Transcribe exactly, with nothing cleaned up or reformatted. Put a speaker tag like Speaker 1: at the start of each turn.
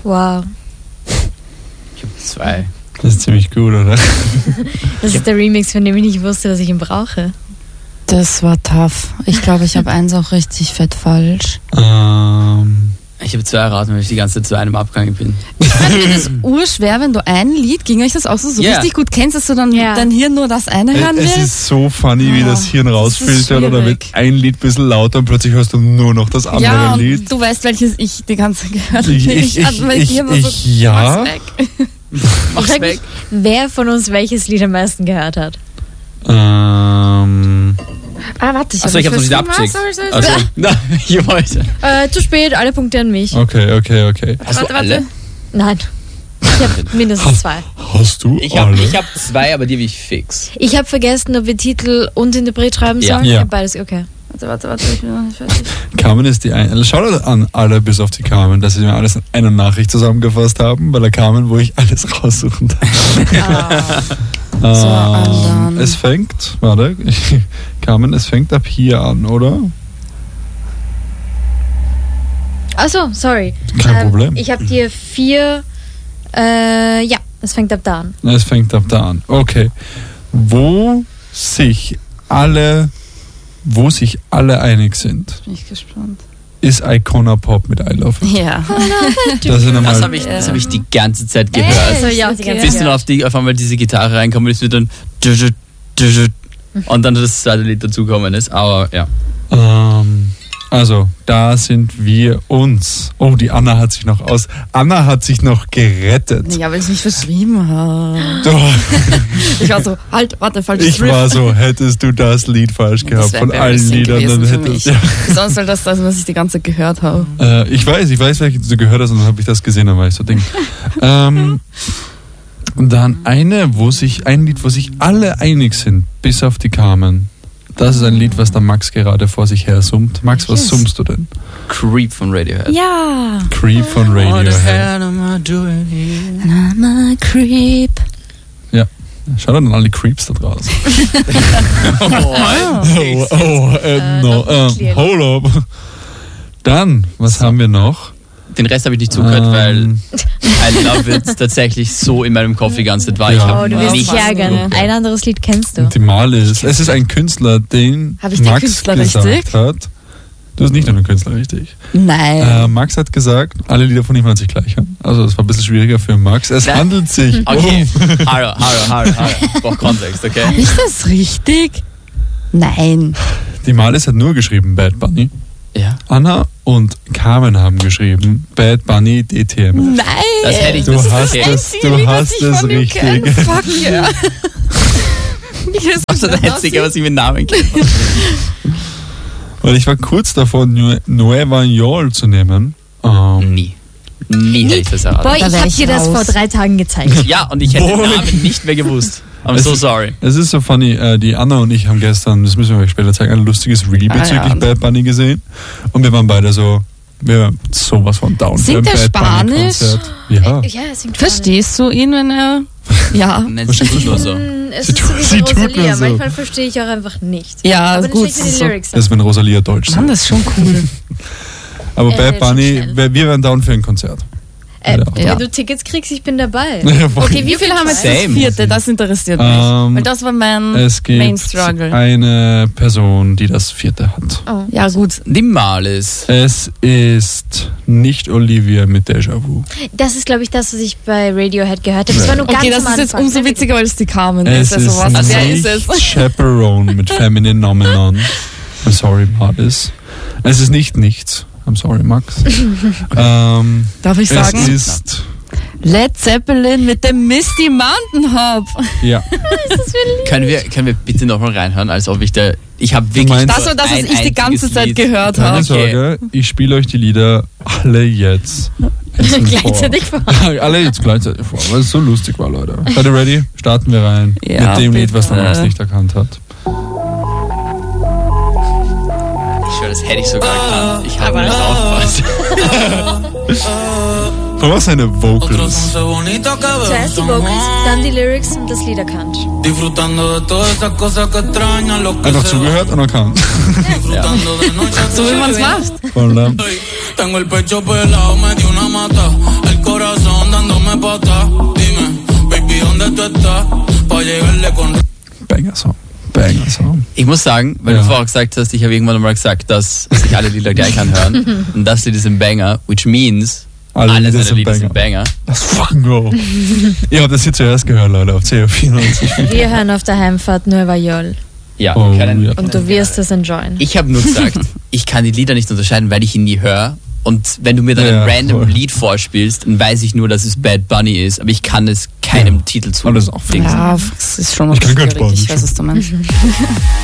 Speaker 1: Wow.
Speaker 2: Ich habe zwei.
Speaker 3: Das ist ziemlich gut, oder?
Speaker 1: Das ist der Remix, von dem ich nicht wusste, dass ich ihn brauche.
Speaker 4: Das war tough. Ich glaube, ich habe eins auch richtig fett falsch.
Speaker 3: Ähm,
Speaker 2: Ich habe zwei erraten, weil ich die ganze Zeit zu einem abgegangen bin.
Speaker 4: Ich fand das urschwer, wenn du ein Lied, ging euch das auch so, so
Speaker 2: Yeah.
Speaker 4: richtig gut kennst, dass du dann
Speaker 1: Ja.
Speaker 4: dein Hirn nur das eine hören
Speaker 3: es
Speaker 4: willst?
Speaker 3: ist so funny, wie
Speaker 4: Ja,
Speaker 3: das Hirn
Speaker 4: das ist
Speaker 3: rausfiltert oder wird
Speaker 4: schwierig.
Speaker 3: ein Lied ein bisschen lauter und plötzlich hörst du nur noch das andere
Speaker 4: Ja, und
Speaker 3: Lied.
Speaker 4: du weißt, welches ich die ganze Zeit gehört habe.
Speaker 3: Ich- ich- ich- ich- ich- ja.
Speaker 4: Weg.
Speaker 2: Mach's
Speaker 1: Sag
Speaker 2: weg.
Speaker 1: nicht, wer von uns welches Lied am meisten gehört hat.
Speaker 3: Ähm,
Speaker 4: Ah, warte, ich
Speaker 2: Achso, ich hab's noch nicht abgeschickt.
Speaker 4: Sorry, sorry,
Speaker 2: Also,
Speaker 4: sorry.
Speaker 2: na, ich wollte.
Speaker 1: Äh, zu spät, alle Punkte an mich.
Speaker 3: okay, okay, okay.
Speaker 2: Hast
Speaker 4: Warte,
Speaker 2: du alle?
Speaker 4: warte.
Speaker 1: Nein. Ich habe mindestens zwei.
Speaker 3: Hast du
Speaker 2: Ich habe
Speaker 3: alle?
Speaker 2: ich hab zwei, aber die habe ich fix.
Speaker 1: Ich habe vergessen, ob wir Titel und Interpret schreiben
Speaker 2: Ja.
Speaker 1: sollen.
Speaker 3: Ja.
Speaker 1: Ich hab beides, okay.
Speaker 4: Warte, warte, warte, ich bin noch nicht fertig.
Speaker 3: Carmen ist die eine. Schau dir an, alle bis auf die Carmen, dass sie mir alles in einer Nachricht zusammengefasst haben, bei der Carmen, wo ich alles raussuchen darf.
Speaker 4: So,
Speaker 3: ähm,
Speaker 4: dann.
Speaker 3: es fängt, warte, ich, Carmen, es fängt ab hier an, oder?
Speaker 1: Achso, sorry.
Speaker 3: Kein
Speaker 1: Ähm,
Speaker 3: Problem.
Speaker 1: Ich habe dir vier. Äh, ja, es fängt ab da an.
Speaker 3: Es fängt ab da an. Okay. Wo sich alle, wo sich alle einig sind,
Speaker 4: Bin ich gespannt.
Speaker 3: ist Icona Pop mit I Love It.
Speaker 4: Ja.
Speaker 3: Das sind einmal,
Speaker 2: Das habe ich, das hab ich die ganze Zeit gehört.
Speaker 1: Das hab ich auch die ganze
Speaker 2: Bis
Speaker 1: Zeit
Speaker 2: dann auf, die, auf einmal diese Gitarre reinkommt und es wird dann und dann das zweite Lied dazukommen ist. Aber ja.
Speaker 3: ähm, also, da sind wir uns. Oh, die Anna hat sich noch aus. Anna hat sich noch gerettet.
Speaker 4: Ja, weil ich nicht verschrieben habe.
Speaker 3: Doch,
Speaker 4: Ich war so, halt, warte, falsches
Speaker 3: ich war so, hättest du das Lied falsch
Speaker 4: Das
Speaker 3: gehabt
Speaker 4: wär
Speaker 3: von allen
Speaker 4: embarrassing
Speaker 3: Liedern, dann
Speaker 4: gewesen für
Speaker 3: hättest
Speaker 4: mich.
Speaker 3: ja.
Speaker 4: Sonst wäre das das, was ich die ganze Zeit gehört habe.
Speaker 3: Äh, ich weiß, ich weiß, welche du gehört hast und dann habe ich das gesehen, dann war ich so Ding. ähm, und dann eine, wo sich, ein Lied, wo sich alle einig sind, bis auf die Carmen. Das ist ein Lied, was der Max gerade vor sich her summt. Max, was
Speaker 4: Yes.
Speaker 3: summst du denn?
Speaker 2: Creep von Radiohead.
Speaker 4: Ja.
Speaker 3: Creep von Radiohead.
Speaker 2: am I doing here?
Speaker 4: I'm a creep.
Speaker 3: Schau dir dann alle Creeps da draußen.
Speaker 2: Oh,
Speaker 3: Oh, oh äh,
Speaker 1: Äh,
Speaker 3: no,
Speaker 1: noch
Speaker 3: ähm,
Speaker 1: nicht
Speaker 3: hold up. Dann, was haben wir noch?
Speaker 2: Den Rest habe ich nicht zugehört, weil
Speaker 3: Ähm,
Speaker 2: I Love It tatsächlich so in meinem Kopf die ganze Zeit war. Ich
Speaker 3: Ja.
Speaker 2: habe
Speaker 1: Oh, du wirst dich
Speaker 2: nicht.
Speaker 1: ärgern. Ein anderes Lied kennst du.
Speaker 3: Die Male ist, es ist ein Künstler, den
Speaker 4: Hab ich den
Speaker 3: Max
Speaker 4: Künstler
Speaker 3: gesagt
Speaker 4: richtig?
Speaker 3: hat. Du hast nicht nur den Künstler richtig.
Speaker 4: Nein.
Speaker 3: Äh, Max hat gesagt, alle Lieder von ihm hören sich gleich an. Also es war ein bisschen schwieriger für Max. Es
Speaker 2: Nein.
Speaker 3: handelt sich
Speaker 2: Okay,
Speaker 3: um...
Speaker 2: hallo, hallo, hallo, hallo. Ich brauche Kontext, okay?
Speaker 4: Ist das richtig? Nein.
Speaker 3: Die Malis hat nur geschrieben Bad Bunny.
Speaker 2: Ja.
Speaker 3: Anna und Carmen haben geschrieben Bad Bunny D T M.
Speaker 4: Nein.
Speaker 2: Das hätte ich
Speaker 3: Du
Speaker 2: das
Speaker 3: hast
Speaker 2: okay.
Speaker 3: es, du hast es richtig.
Speaker 4: Fuck yeah.
Speaker 2: Das ist das Einzige, was ich mit Namen kenne.
Speaker 3: Weil ich war kurz davor, Nu- Nueva York zu nehmen. Ähm,
Speaker 2: Nie. Nie hätte ich das erraten.
Speaker 1: Boy,
Speaker 4: Da
Speaker 1: ich
Speaker 4: wär
Speaker 1: hab
Speaker 4: ich
Speaker 1: dir das
Speaker 4: raus.
Speaker 1: vor drei Tagen gezeigt.
Speaker 2: Ja, und ich hätte den
Speaker 3: Boy.
Speaker 2: Namen nicht mehr gewusst. I'm
Speaker 3: Es
Speaker 2: so
Speaker 3: ist-
Speaker 2: sorry.
Speaker 3: Es ist so funny, äh, die Anna und ich haben gestern, das müssen wir euch später zeigen, ein lustiges Reel
Speaker 4: Ah,
Speaker 3: bezüglich
Speaker 4: ja.
Speaker 3: Bad Bunny gesehen. Und wir waren beide so, wir waren sowas von down.
Speaker 4: Singt
Speaker 3: für ein
Speaker 4: er
Speaker 3: Bad Bunny
Speaker 4: Spanisch?
Speaker 3: Konzert. Ja.
Speaker 1: Ja, es singt
Speaker 4: Verstehst du ihn, wenn er... Ja.
Speaker 2: Nennst du es nur so.
Speaker 1: Spanisch. Es
Speaker 3: Sie
Speaker 1: ist
Speaker 3: tut-
Speaker 1: so wie
Speaker 3: sie
Speaker 1: bei
Speaker 3: tut nur
Speaker 1: Rosalia.
Speaker 3: so.
Speaker 1: Manchmal verstehe ich auch einfach nicht.
Speaker 4: Ja,
Speaker 1: Aber dann
Speaker 4: gut.
Speaker 1: stell ich mir die
Speaker 4: so.
Speaker 1: Lyrics
Speaker 3: Das ist, wenn Rosalia Deutsch
Speaker 4: Mann,
Speaker 3: singt.
Speaker 4: das ist schon cool.
Speaker 3: Aber
Speaker 1: Äh,
Speaker 3: Bad
Speaker 1: schon
Speaker 3: Bunny,
Speaker 1: schnell.
Speaker 3: wir, wir wären down für ein Konzert.
Speaker 1: Äh,
Speaker 3: Ja.
Speaker 4: Ja.
Speaker 1: Wenn du Tickets kriegst, ich bin dabei.
Speaker 3: Ja, voll.
Speaker 4: Okay, wie viele haben jetzt das
Speaker 2: Same.
Speaker 4: vierte? Das interessiert mich.
Speaker 3: Ähm,
Speaker 4: Weil das war mein
Speaker 3: Es
Speaker 4: Main
Speaker 3: gibt
Speaker 4: Struggle.
Speaker 3: eine Person, die das vierte hat.
Speaker 1: Oh.
Speaker 4: Ja, gut.
Speaker 2: Die Malis.
Speaker 3: Es ist nicht Olivia mit Déjà-vu.
Speaker 1: Das ist, glaube ich, das, was ich bei Radiohead gehört habe. Das war nur ganz
Speaker 4: Okay, das
Speaker 1: am
Speaker 4: ist jetzt
Speaker 1: Anfang.
Speaker 4: umso witziger, weil es die Carmen
Speaker 3: Es
Speaker 4: ist. Also
Speaker 3: ist
Speaker 4: was, wer
Speaker 3: nicht
Speaker 4: ist es?
Speaker 3: Chaperone mit Feminine Nomenon. I'm sorry, Martis. Es ist nicht nichts. I'm sorry, Max. ähm,
Speaker 4: Darf ich
Speaker 3: es
Speaker 4: sagen?
Speaker 3: ist...
Speaker 4: Led Zeppelin mit dem Misty Mountain Hop.
Speaker 3: Ja.
Speaker 2: Können wir, können wir bitte nochmal reinhören, als ob ich da. Ich habe wirklich.
Speaker 3: meinst-
Speaker 4: Das war das, was
Speaker 2: ein
Speaker 4: ich die ganze
Speaker 2: einziges
Speaker 4: Zeit
Speaker 2: Lied.
Speaker 4: gehört
Speaker 3: Keine
Speaker 4: habe.
Speaker 3: Sorge, ich spiele euch die Lieder alle jetzt. einzeln vor.
Speaker 1: Gleichzeitig vor.
Speaker 3: Alle jetzt gleichzeitig vor, weil es so lustig war, Leute. Seid ihr ready? Starten wir rein.
Speaker 4: Ja,
Speaker 3: mit dem Lied, was der
Speaker 4: bitte.
Speaker 3: Max nicht erkannt hat.
Speaker 2: Ich schwöre, das hätte ich sogar erkannt. Ich habe nicht aufgepasst.
Speaker 3: Von was seine Vocals?
Speaker 1: Zuerst die Vocals, dann die Lyrics und das Lied erkannt.
Speaker 3: Einfach zugehört und erkannt.
Speaker 4: So wie man es macht.
Speaker 3: Voll, ne?
Speaker 5: Tengo el pecho pelado, me dio una mata. El corazón dándome pa' atrás. Dime, baby, ¿dónde tú estás? Pa' llegarle con...
Speaker 3: Banger-Song. Banger-Song.
Speaker 2: Ich muss sagen, weil
Speaker 3: Ja.
Speaker 2: du vorher gesagt hast, ich habe irgendwann mal gesagt, dass sich alle Lieder gleich anhören. Und das Lied ist ein Banger, which means
Speaker 3: Alle
Speaker 2: alle
Speaker 3: Lieder
Speaker 2: seine
Speaker 3: sind
Speaker 2: Lieder sind Banger.
Speaker 3: Let's fucking go. Ihr habt das hier zuerst gehört, Leute, auf C O vierundneunzig.
Speaker 1: Wir hören auf der Heimfahrt Nueva York
Speaker 2: Ja,
Speaker 3: Oh,
Speaker 2: wir können,
Speaker 3: ja.
Speaker 1: und du wirst es enjoyen.
Speaker 2: Ich habe nur gesagt, ich kann die Lieder nicht unterscheiden, weil ich ihn nie höre. Und wenn du mir dann
Speaker 3: Ja,
Speaker 2: ein random
Speaker 3: voll.
Speaker 2: Lied vorspielst, dann weiß ich nur, dass es Bad Bunny ist, aber ich kann es keinem
Speaker 3: Ja.
Speaker 2: Titel zu.
Speaker 3: Und das ist auch
Speaker 2: dingsen.
Speaker 4: Ja, es ist schon
Speaker 3: Ich kann
Speaker 4: schwierig.
Speaker 3: kein Spanisch.
Speaker 4: Ich weiß, was du meinst.